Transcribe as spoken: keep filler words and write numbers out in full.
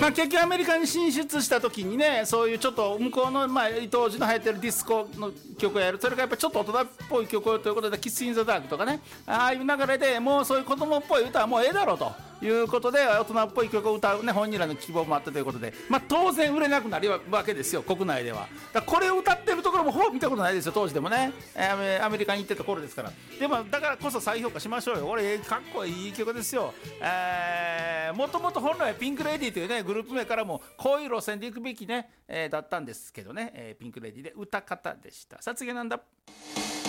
まあ、結局アメリカに進出した時にね、そういうちょっと向こうの、まあ、当時の流行ってるディスコの曲をやる、それがやっぱちょっと大人っぽい曲をということで、キス・イン・ザ・ダークとかね、ああいう流れでもうそういう子供っぽい歌はもうええだろうということで、大人っぽい曲を歌うね、本人らの希望もあったということで、まあ、当然売れなくなるわけですよ、国内では。だからこれを歌ってるところもほぼ見たことないですよ、当時でもね、アメリカに行ってた頃ですから。でもだからこそ再評価しましょうよ。これかっこいい曲ですよ。えー、もともと本来ピンクレディーというねグループ名からもこういう路線で行くべきね、えー、だったんですけどね、えー、ピンクレディーで歌方でした。さあ次なんだ。